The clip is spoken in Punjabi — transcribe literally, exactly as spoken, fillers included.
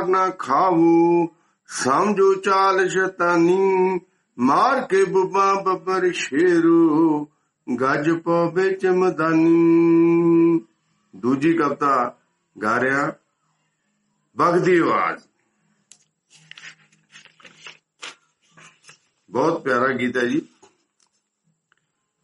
ਨਾ ਖਾਵੂ, ਸਮਝੋ ਚਾਲ ਸ਼ੈਤਾਨੀ। ਮਾਰ ਕੇ ਬੁੱਬਾ ਬੱਬਰ ਸ਼ੇਰੂ, ਗੱਜ ਪਵੇ ਚਮਦਾਨੀ। ਦੂਜੀ ਕਵਿਤਾ ਗਾ ਰਿਹਾ ਵਗਦੀ ਆਵਾਜ਼। ਬਹੁਤ ਪਿਆਰਾ ਗੀਤ ਹੈ ਜੀ।